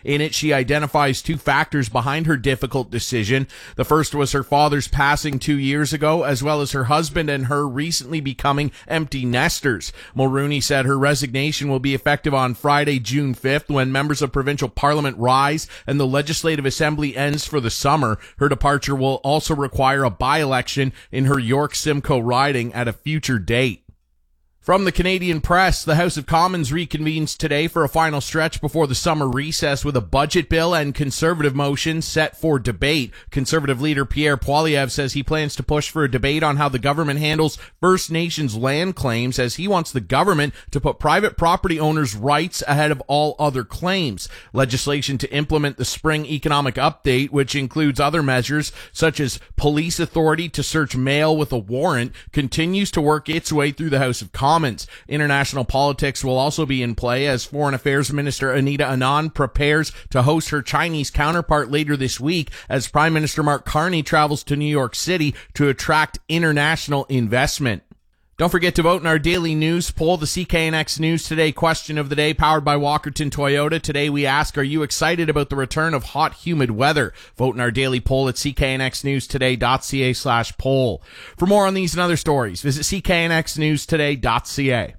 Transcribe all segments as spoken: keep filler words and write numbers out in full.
In it, she identifies two factors behind her difficult decision. The first was her father's passing two years ago, as well as her husband and her recently becoming empty nesters. Mulrooney said her resignation will be effective on Friday, June fifth, when members of provincial parliament rise and the Legislative Assembly ends for the summer. Her departure will also require a by-election in her York Simcoe riding at a future date. From the Canadian Press, the House of Commons reconvenes today for a final stretch before the summer recess with a budget bill and Conservative motions set for debate. Conservative leader Pierre Poilievre says he plans to push for a debate on how the government handles First Nations land claims, as he wants the government to put private property owners' rights ahead of all other claims. Legislation to implement the spring economic update, which includes other measures such as police authority to search mail with a warrant, continues to work its way through the House of Commons. International politics will also be in play as Foreign Affairs Minister Anita Anand prepares to host her Chinese counterpart later this week as Prime Minister Mark Carney travels to New York City to attract international investment. Don't forget to vote in our daily news poll, the C K N X News Today question of the day, powered by Walkerton Toyota. Today we ask, are you excited about the return of hot, humid weather? Vote in our daily poll at c k n x news today dot c a slash poll. For more on these and other stories, visit c k n x news today dot c a.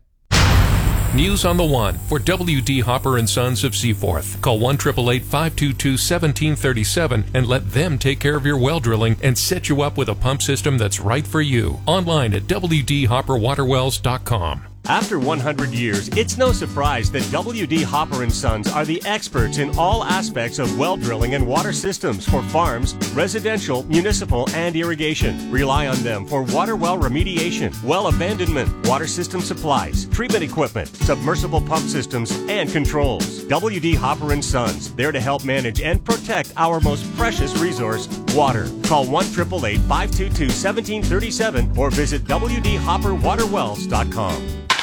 News on the One for W D Hopper and Sons of Seaforth. Call one eight eight eight, five two two, one seven three seven and let them take care of your well drilling and set you up with a pump system that's right for you. Online at w d hopper water wells dot com. After one hundred years, it's no surprise that W D Hopper and Sons are the experts in all aspects of well drilling and water systems for farms, residential, municipal, and irrigation. Rely on them for water well remediation, well abandonment, water system supplies, treatment equipment, submersible pump systems, and controls. W D Hopper and Sons, there to help manage and protect our most precious resource, water. Call one eight eight eight, five two two, one seven three seven or visit w d hopper water wells dot com.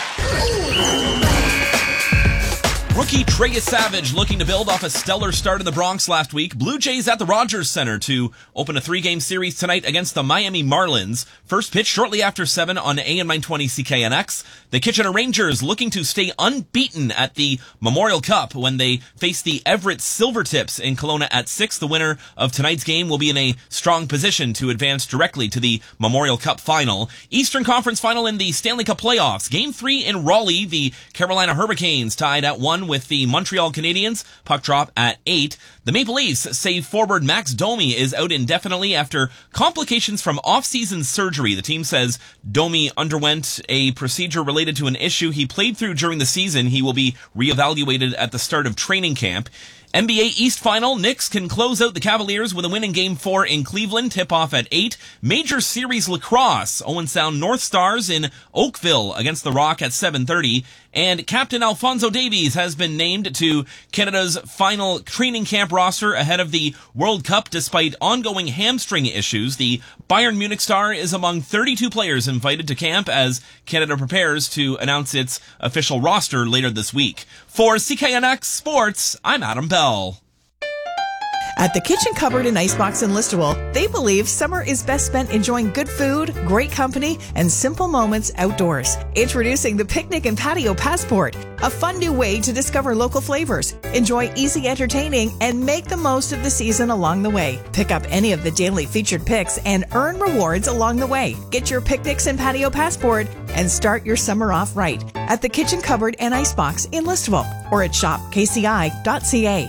Rookie Trey Savage looking to build off a stellar start in the Bronx last week. Blue Jays at the Rogers Center to open a three-game series tonight against the Miami Marlins. First pitch shortly after seven on A M nine twenty C K N X. The Kitchener Rangers looking to stay unbeaten at the Memorial Cup when they face the Everett Silvertips in Kelowna at six. The winner of tonight's game will be in a strong position to advance directly to the Memorial Cup final. Eastern Conference final in the Stanley Cup playoffs. Game three in Raleigh. The Carolina Hurricanes tied at one with the Montreal Canadiens. Puck drop at eight. The Maple Leafs say forward Max Domi is out indefinitely after complications from off-season surgery. The team says Domi underwent a procedure related to an issue he played through during the season. He will be reevaluated at the start of training camp. N B A East Final, Knicks can close out the Cavaliers with a win in Game four in Cleveland, tip-off at eight. Major Series Lacrosse, Owen Sound North Stars in Oakville against the Rock at seven thirty. And Captain Alphonso Davies has been named to Canada's final training camp roster ahead of the World Cup despite ongoing hamstring issues. The Bayern Munich star is among thirty-two players invited to camp as Canada prepares to announce its official roster later this week. For C K N X Sports, I'm Adam Bell. At the Kitchen Cupboard and Icebox in Listowel, they believe summer is best spent enjoying good food, great company, and simple moments outdoors. Introducing the Picnic and Patio Passport, a fun new way to discover local flavors, enjoy easy entertaining, and make the most of the season along the way. Pick up any of the daily featured picks and earn rewards along the way. Get your Picnics and Patio Passport and start your summer off right at the Kitchen Cupboard and Icebox in Listowel or at shop k c i dot c a.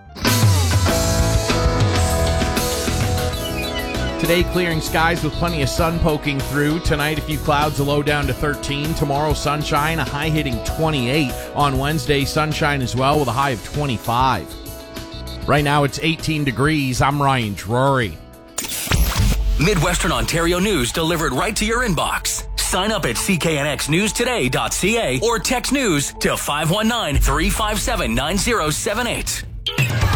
Today, clearing skies with plenty of sun poking through. Tonight, a few clouds, a low down to thirteen. Tomorrow, sunshine, a high hitting twenty-eight. On Wednesday, sunshine as well with a high of twenty-five. Right now, it's eighteen degrees. I'm Ryan Drury. Midwestern Ontario news delivered right to your inbox. Sign up at c k n x news today dot c a or text news to five one nine, three five seven, nine zero seven eight.